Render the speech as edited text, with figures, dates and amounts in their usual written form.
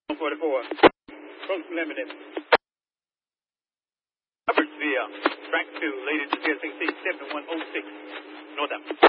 144. Approach limited. Robertsville, track 2, ladies to CSC 7106. North up.